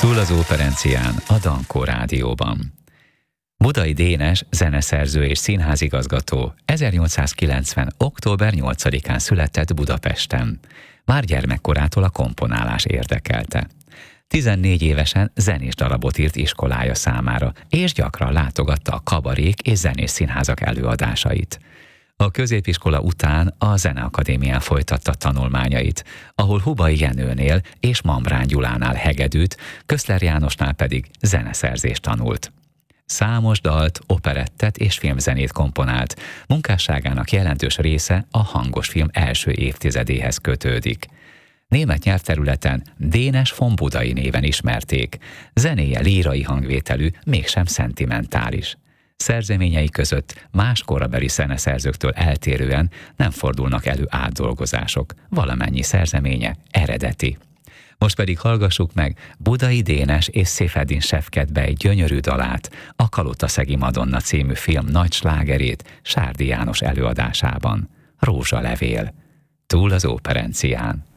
Túl az operencián, a Dankó Rádióban. Budai Dénes, zeneszerző és színházigazgató 1890. október 8-án született Budapesten. Már gyermekkorától a komponálás érdekelte. 14 évesen zenés darabot írt iskolája számára, és gyakran látogatta a kabarék és zenés színházak előadásait. A középiskola után a Zeneakadémián folytatta tanulmányait, ahol Hubai Jenőnél és Mamrán Gyulánál hegedűt, Köszler Jánosnál pedig zeneszerzést tanult. Számos dalt, operettet és filmzenét komponált, munkásságának jelentős része a hangos film első évtizedéhez kötődik. Német nyelvterületen Dénes von Budai néven ismerték, zenéje lírai hangvételű, mégsem szentimentális. Szerzeményei között más korabeli zeneszerzőktől eltérően nem fordulnak elő átdolgozások, valamennyi szerzeménye eredeti. Most pedig hallgassuk meg Budai Dénes és Széfedin Sefket gyönyörű dalát, a Kalotaszegi Madonna című film nagy slágerét Sárdi János előadásában. Rózsalevél. Túl az operencián.